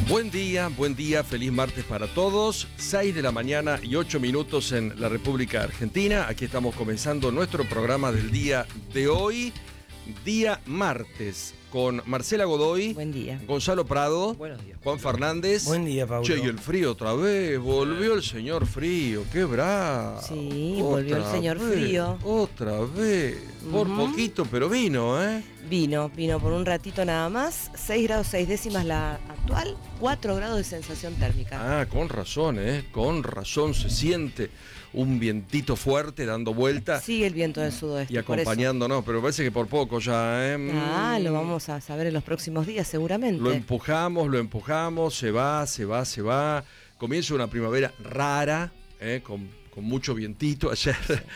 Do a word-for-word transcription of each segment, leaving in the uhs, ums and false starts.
Buen día, buen día, feliz martes para todos. seis de la mañana y ocho minutos en la República Argentina. Aquí estamos comenzando nuestro programa del día de hoy, día martes, con Marcela Godoy. Buen día. Gonzalo Prado. Buenos días. Juan Fernández. Buen día, Pablo. Che, y el frío otra vez, volvió el señor frío, qué bravo. Sí, volvió el señor vez, frío. Otra vez, por Ujú. poquito, pero vino, ¿eh? Vino, vino por un ratito nada más. seis grados seis décimas la actual, cuatro grados de sensación térmica. Ah, con razón, ¿eh? Con razón se siente un vientito fuerte dando vuelta Sigue el viento del sudoeste. y acompañándonos, pero parece que por poco ya, ¿eh? Por eso. Ah, lo vamos a saber en los próximos días seguramente. Lo empujamos, lo empujamos, se va, se va, se va. Comienza una primavera rara, ¿eh? Con, con mucho vientito. Ayer,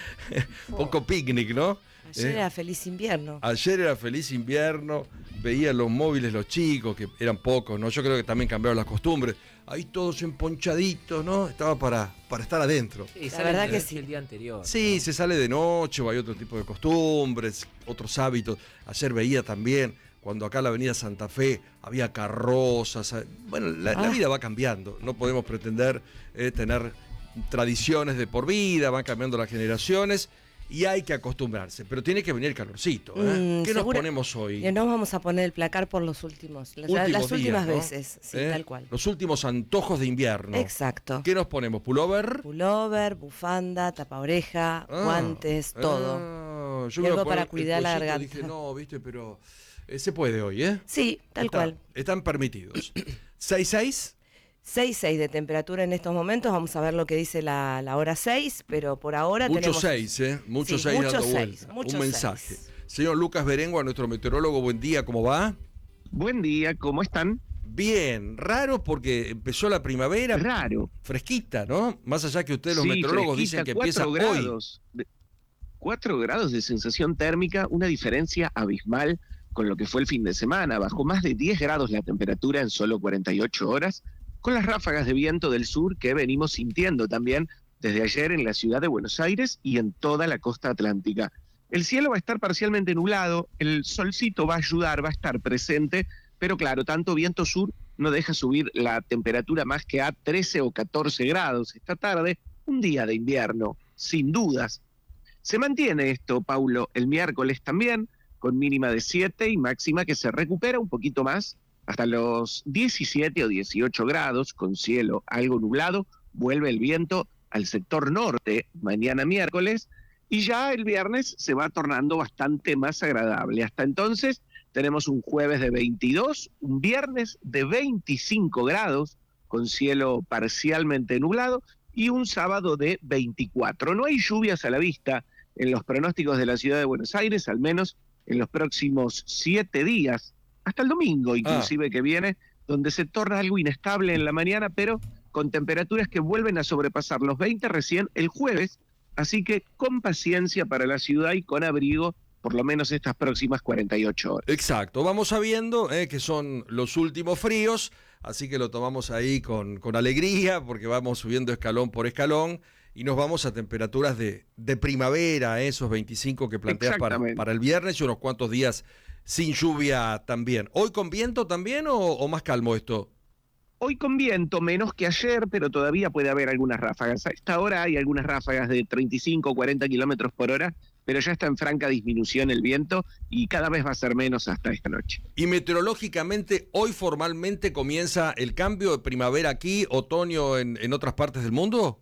poco picnic, ¿no? Ayer ¿Eh? era feliz invierno. Ayer era feliz invierno, veía los móviles los chicos, que eran pocos, ¿no? Yo creo que también cambiaron las costumbres. Ahí todos emponchaditos, ¿no? Estaba para, para estar adentro. Sí, La verdad que el, sí. el día anterior. Sí, se sale de noche o hay otro tipo de costumbres, otros hábitos. Ayer veía también, cuando acá en la avenida Santa Fe había carrozas. Bueno, la, la Ah. vida va cambiando. No podemos pretender eh, tener tradiciones de por vida, van cambiando las generaciones. Y hay que acostumbrarse, pero tiene que venir el calorcito, ¿eh? Mm, ¿Qué nos segura- ponemos hoy? Y nos vamos a poner el placar por los últimos, las, Últimos las últimas días, ¿no? veces, sí, ¿Eh? tal cual. Los últimos antojos de invierno. Exacto. ¿Qué nos ponemos? ¿Pullover? Pullover, bufanda, tapa oreja, Ah, guantes, todo. ah, yo Y me iba algo a poner para cuidar el la cuellito, garganta. Dije, no, viste, pero eh, se puede hoy, ¿eh? Sí, tal Está- cual. Están permitidos. seis seis. seis seis de temperatura en estos momentos, vamos a ver lo que dice la, la hora seis, pero por ahora Mucho tenemos... seis, ¿eh? Mucho Sí, seis mucho dando seis, vuelta. mucho Un mensaje. seis. Señor Lucas Berengua, nuestro meteorólogo, buen día, ¿cómo va? Buen día, ¿cómo están? Bien, raro porque empezó la primavera Raro. fresquita, ¿no? Más allá que ustedes los Sí, meteorólogos fresquita, dicen que cuatro empieza hoy. grados de- cuatro grados de sensación térmica, una diferencia abismal con lo que fue el fin de semana. Bajó más de diez grados la temperatura en solo cuarenta y ocho horas, con las ráfagas de viento del sur que venimos sintiendo también desde ayer en la ciudad de Buenos Aires y en toda la costa atlántica. El cielo va a estar parcialmente nublado, el solcito va a ayudar, va a estar presente, pero claro, tanto viento sur no deja subir la temperatura más que a trece o catorce grados esta tarde, un día de invierno, sin dudas. Se mantiene esto, Paulo, el miércoles también, con mínima de siete y máxima que se recupera un poquito más, hasta los diecisiete o dieciocho grados, con cielo algo nublado, vuelve el viento al sector norte mañana miércoles, y ya el viernes se va tornando bastante más agradable. Hasta entonces tenemos un jueves de veintidós, un viernes de veinticinco grados, con cielo parcialmente nublado, y un sábado de veinticuatro. No hay lluvias a la vista en los pronósticos de la ciudad de Buenos Aires, al menos en los próximos siete días, hasta el domingo inclusive que viene, donde se torna algo inestable en la mañana, pero con temperaturas que vuelven a sobrepasar los veinte recién el jueves, así que con paciencia para la ciudad y con abrigo por lo menos estas próximas cuarenta y ocho horas. Exacto, vamos sabiendo eh, que son los últimos fríos, así que lo tomamos ahí con, con alegría, porque vamos subiendo escalón por escalón y nos vamos a temperaturas de, de primavera, eh, esos veinticinco que planteas para, Exactamente. para el viernes y unos cuantos días sin lluvia también. ¿Hoy con viento también o, o más calmo esto? Hoy con viento, menos que ayer, pero todavía puede haber algunas ráfagas. A esta hora hay algunas ráfagas de treinta y cinco o cuarenta kilómetros por hora, pero ya está en franca disminución el viento y cada vez va a ser menos hasta esta noche. Y meteorológicamente, hoy formalmente comienza el cambio de primavera aquí, otoño en, en otras partes del mundo.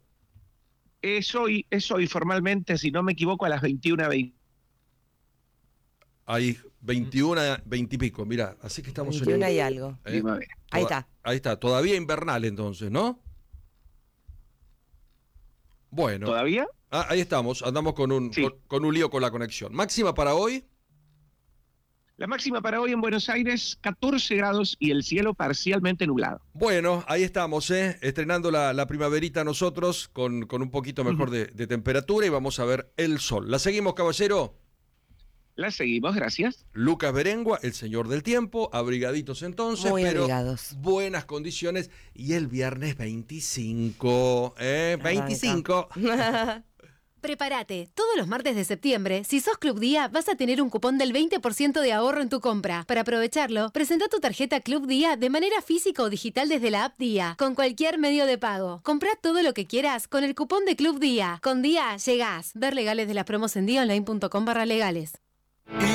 Es hoy, es hoy formalmente, si no me equivoco, a las veintiuna veinte. Hay veintiuno, veinte y pico, mira, así que estamos veintiuno en... y algo. ¿eh? primavera. Ahí Toda- está. Ahí está, todavía invernal entonces, ¿no? Bueno, ¿Todavía? ah, ahí estamos, andamos con un, Sí. con, con un lío con la conexión. Máxima para hoy, La máxima para hoy en Buenos Aires, catorce grados y el cielo parcialmente nublado. bueno, ahí estamos, ¿eh? Estrenando la, la primaverita nosotros con, con un poquito mejor de, de temperatura y vamos a ver el sol. ¿La seguimos, caballero? La seguimos, gracias. Lucas Berengua, el señor del tiempo, abrigaditos entonces, Muy pero abrigados. buenas condiciones. Y el viernes veinticinco, ¿eh? Arranca. veinticinco. Prepárate, todos los martes de septiembre, si sos Club Día, vas a tener un cupón del veinte por ciento de ahorro en tu compra. Para aprovecharlo, presenta tu tarjeta Club Día de manera física o digital desde la app Día, con cualquier medio de pago. Comprá todo lo que quieras con el cupón de Club Día. Con Día llegás. Ver legales de las promos en día online punto com barra legales.